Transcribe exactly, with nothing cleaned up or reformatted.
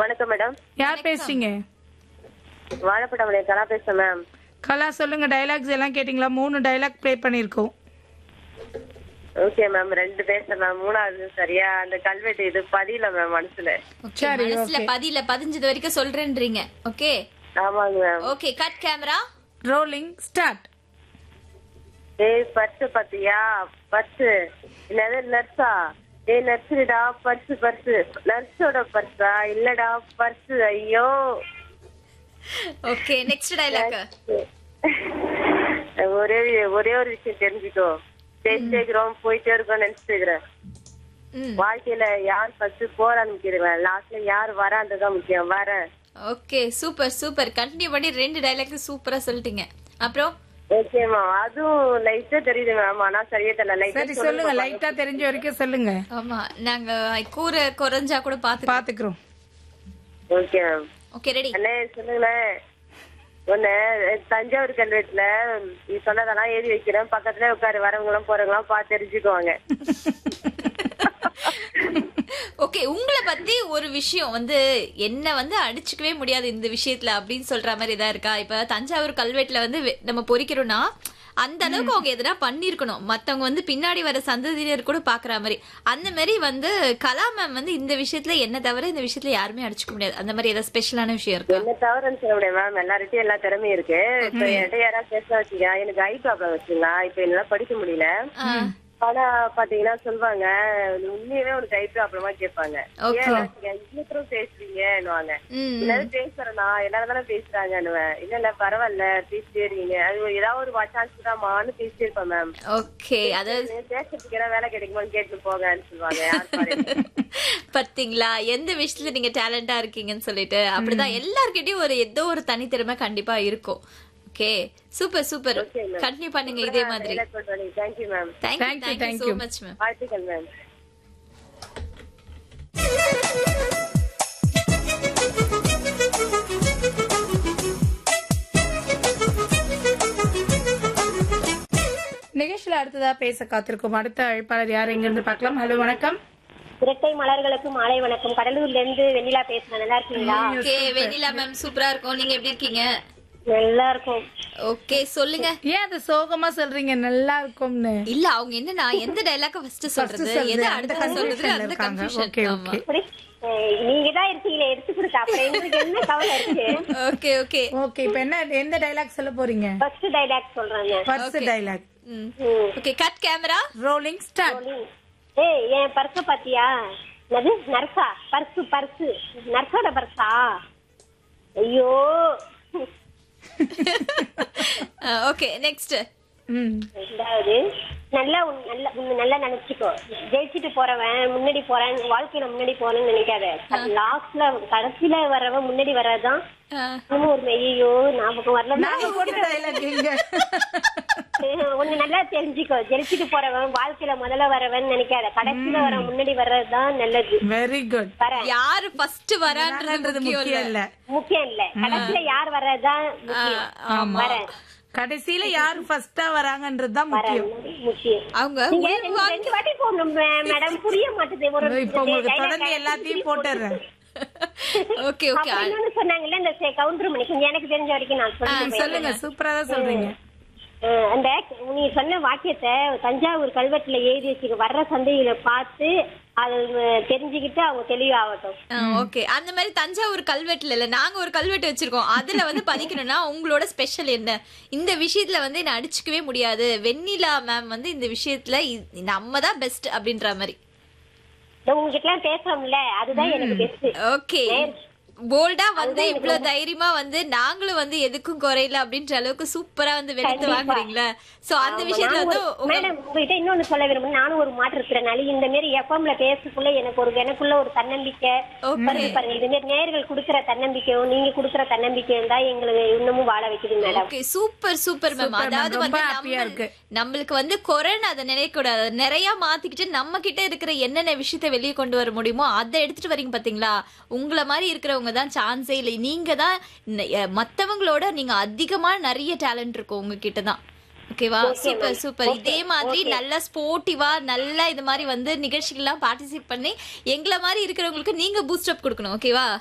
வணக்கம் மேடம். யார் பேசுறீங்க? வாழைப்பட்டமலை கலா பேசுறேன் மேம். கலா சொல்லுங்க. டயலாக்ஸ் எல்லாம் கேட்டிங்களா? மூணு டயலாக் ப்ளே பண்ணிருக்கோம். Okay ma'am. ரெண்டு பேசுறேன் மேம். மூணாவது சரியா அந்த கல்வெட்டு இது பதியல மேம் மனசுல. சரி, மனசுல okay. பதில பதிஞ்சது வரைக்கும் சொல்றேன்றீங்க. ஓகே ஆமாங்க ma'am. Okay cut camera rolling start. ஏய் பர்ஸ் பாத்தியா? பர்ஸ் என்னது நர்ஸா? ஏய் நர்ஸுடா பர்ஸ் பர்ஸ் நர்ஸோட பர்ஸா? இல்லடா பர்ஸ். ஐயோ. Okay next dialogue. ஒரே ஒரே ஒரு விஷயம் தெரிஞ்சுக்கோ. ஸ்டேஜ் கேக்குறோம் போயிட்டே இருக்கோம் நினைச்சிட்டு இருக்கிறேன். வாழ்க்கையில யார் ஃபர்ஸ்ட் போறான்னு முக்கியம், லாஸ்ட்ல யார் வரான்றதான் முக்கியம். வரேன். ஓகே சூப்பர் சூப்பர் கண்டினியூ பண்ணி ரெண்டு டயலாக் சூப்பரா சொல்லிட்டீங்க. அப்புறம் ஓகே மேம். அதுவும் லைட்டா தெரியுது மேம். ஆனா சரியா தெரியல. லைட்டா சரி சொல்லுங்க. லைட்டா தெரிஞ்ச வரைக்கும் சொல்லுங்க. ஆமா நாங்க கூரை குறைஞ்சா கூட பாத்து பாத்துக்கிறோம். Okay ma'am. Okay ready. அண்ணே சொல்லுங்களேன். ஒண்ணு தஞ்சாவூர் கல்வெட்டுல நீ சொன்னதெல்லாம் எழுதி வைக்கிறேன். பக்கத்துல உட்காரு, வரவங்களும் போறவங்களும் பார்த்து தெரிஞ்சுக்குவாங்க. ஓகே உங்களை பத்தி ஒரு விஷயம் வந்து என்ன வந்து அடிச்சுக்கவே முடியாது இந்த விஷயத்துல அப்படின்னு சொல்ற மாதிரி இதா இருக்கா? இப்ப தஞ்சாவூர் கல்வெட்டுல வந்து வெ- நம்ம பொறிக்கிறோம்னா அந்த அளவுக்கு அவங்க எதனா பண்ணிருக்கணும், மத்தவங்க வந்து பின்னாடி வர சந்ததியினர் கூட பாக்குற மாதிரி. அந்த மாதிரி வந்து கலா மேம் வந்து இந்த விஷயத்துல என்ன தவிர இந்த விஷயத்துல யாருமே அடிச்சுக்க முடியாது. அந்த மாதிரி ஏதாவது ஸ்பெஷலான விஷயம் இருக்கா? என்ன தவறுன்னு சொல்ல முடியாது மேம். எல்லார்கிட்டயும் எல்லா திறமையும் இருக்கு. இப்ப என்கிட்ட யாராவது பேச வச்சுங்க, எனக்கு ஐ ப்ராப்ளம் வச்சுங்களா, இப்ப என்னால படிக்க முடியல. ஆனா பாத்தீங்கன்னா சொல்லுவாங்க உண்மையாவே ஒரு கை ப்ராப்ளமா கேட்பாங்க. ஏன் இவ்வளவு பேசுறீங்கன்னுவாங்க. எல்லாரும் பேசுறேன்னா எல்லாரும் தானே பேசுறாங்கன்னுவேன். இல்ல இல்ல பரவாயில்ல பேசிட்டே இருக்கீங்க, அது ஏதாவது ஒரு சான்ஸ் தாமான்னு பேசிட்டே இருப்பேன் மேம். ஓகே அதாவது பேசுறதுக்கு ஏதாவது வேலை கிடைக்குமான்னு கேட்டு போங்கன்னு சொல்லுவாங்க. யார் பாருங்க. பாத்தீங்களா எந்த விஷயத்துல நீங்க டேலண்டா இருக்கீங்கன்னு சொல்லிட்டு. அப்படிதான் எல்லார்கிட்டயும் ஒரு ஏதோ ஒரு தனித்திறமை கண்டிப்பா இருக்கும். ஓகே சூப்பர் சூப்பர் கண்டினியூ பண்ணுங்க இதே மாதிரி. Thank you ma'am. Thank you Thank you, thank you thank so you. Much ma'am. வாழ்த்துக்கள் மேம். நிகழ்ச்சியில அடுத்ததா பேச காத்திருக்கும் அடுத்த அழைப்பாளர் யார், எங்க இருந்து பார்க்கலாம். ஹலோ வணக்கம். இரட்டை மலர்களுக்கு மாலை வணக்கம். கடலூர்ல இருந்து வெண்ணிலா பேசுறேன். நல்லா இருக்கீங்களா? ஓகே வெண்ணிலா மேம் சூப்பரா இருக்கும். நீங்க எப்படி இருக்கீங்க? நல்லா இருக்கும். ஓகே சொல்லுங்க. ஏன் அது சோகமா சொல்றீங்க நல்லா இருக்கும்னு? இல்ல அவங்க என்னன்னா எந்த டயலாக ஃபர்ஸ்ட் சொல்றது சொல்றது, எது அந்த அடுத்து சொல்றது confusion ல அந்த இருக்காங்க. கன்ஃபியூஷன். Okay, ஆமா okay. அப்படி, அஹ், நீங்க தான் இருக்கீங்களே எடுத்து கொடுக்க, அப்புறம் எங்களுக்கு என்ன கவலை இருக்கு? ஓகே ஓகே ஓகே இப்ப என்ன எந்த டைலாக் சொல்ல போறீங்க? ஃபர்ஸ்ட் டைலாக் சொல்றாங்க. First Okay. Dialogue. Okay cut camera rolling start. ஏய் என் பர்ஸ பாத்தியா? அது நர்ஸா? பர்ஸ் பர்ஸ் நர்ஸோட பர்ஸா? ஐயோ. Okay next. ம் ரெண்டாவது நல்லா உன்- நல்லா உன்னை நல்லா நினைச்சுக்கோ. ஜெயிச்சுட்டு போறவன் முன்னாடி போறேன், வாழ்க்கையில முன்னாடி போறேன்னு நினைக்காத. லாஸ்ட்ல கடைசியில வர்றவன் முன்னாடி வர்றதுதான் இன்னும் ஒரு ஐயோ ஞாபகம் வரல. நாங்க போட்ட டைலாக் எங்க? ஒண்ணு நல்லா தெரிஞ்சுக்கோ. ஜெயிச்சுட்டு போறவன் வாழ்க்கையில முதல்ல வரவன் நினைக்காத, கடைசியில வர முன்னாடி வர்றதுதான் நல்லது. Very good. வரேன். யாரு ஃபர்ஸ்ட் வரான்றது முக்கியம் முக்கியம் இல்ல. இல்ல. முக்கியம் இல்ல, கடைசியில யார் வர்றதுதான் முக்கியம். ஆமா வரேன் கடைசியில யாரு ஃபர்ஸ்டா வராங்கன்றது தான் வரேன் முக்கியம். முக்கியம். அவங்க நீங்க உயிர் ரெண்டு- வாழ்- ரெண்டு வாட்டி போடணும் மே- மேடம். புரிய மாட்டேது. ஒரு இப்ப உங்களுக்கு dialogue தொடர்ந்து ஐ எல்லாத்தையும் போட்டுறேன். ஓகே ஓகே அப்புறம் இன்னொன்னு சொன்னாங்கல்ல இந்த கவுண்டர் மணி, கொஞ்சம் எனக்கு தெரிஞ்ச வரைக்கும் நான் சொல்றேன். சொல்லுங்க. சூப்பரா தான் சொல்றீங்க. அஹ் அந்த நீ சொன்ன வாக்கியத்தை தஞ்சாவூர் கல்வெட்டுல எழுதி வச்சுக்க, வர்ற சந்தையில பார்த்து அது தெரிஞ்சுக்கிட்டு அவங்க தெளிவாகட்டும். ஓகே அந்த மாதிரி தஞ்சாவூர் கல்வெட்டுல இல்ல நாங்க ஒரு கல்வெட்டு வச்சிருக்கோம். அதுல வந்து பதிக்கணும்னா உங்களோட ஸ்பெஷல் என்ன? இந்த விஷயத்துல வந்து என்ன அடிச்சுக்கவே முடியாது, வெண்ணிலா மேம் வந்து இந்த விஷயத்துல இ- நம்ம தான் பெஸ்ட் அப்படின்ற மாதிரி. உங்ககிட்ட எல்லாம் பேசுறோம்ல, அதுதான் எனக்கு பெஸ்ட். ஓகே போல்டா வந்து இவ்வளவு தைரியமா வந்து நாங்களும் வந்து எதுக்கும் குறையல அப்படின்ற அளவுக்கு சூப்பரா வந்து வெளுத்து வாங்குறீங்களா? சோ அந்த விஷயத்துல வந்து உங்க- மேடம் உங்ககிட்ட இன்னொன்னு சொல்ல விரும்புறேன். நானும் ஒரு மாற்று இருக்கிறனால இந்த மாதிரி எஃப்எம்ல பேசக்குள்ள எனக்கு ஒரு எனக்குள்ள ஒரு தன்னம்பிக்கை வருது பாருங்க. இது மாதிரி நேயர்கள் குடுக்கிற தன்னம்பிக்கையும் நீங்க குடுக்கிற தன்னம்பிக்கையும் தான் எங்களுக்கு இன்னமும் வாழ வைக்குது madam. Okay super super ma'am. Super, அதாவது ma'am. ரொம்ப வந்து happy-ஆ நம்ம- இருக்கு. நம்மளுக்கு வந்து கொரோனா அதை நினைக்க கூடாது, நிறைய மாத்திக்கிட்டு நம்ம கிட்ட இருக்கிற என்னென்ன விஷயத்த வெளியே கொண்டு வர முடியுமோ அதை எடுத்துட்டு வரீங்க பாத்தீங்களா? உங்களை மாதிரி இருக்கிறவங்க தான் சான்ஸே இல்லை. நீங்க தான் ந- அஹ் மத்தவங்களோட நீங்க அதிகமா நிறைய டேலண்ட் இருக்கும் உங்ககிட்ட தான். ஓகேவா? Super super. இதே மாதிரி நல்ல ஸ்போர்ட்டிவா நல்ல இது மாதிரி வந்து நிகழ்ச்சிகள்லாம் பார்ட்டிசிபேட் பண்ணி எங்களை மாதிரி இருக்கிறவங்களுக்கு நீங்க பூஸ்ட் அப் கொடுக்கணும். ஓகேவா?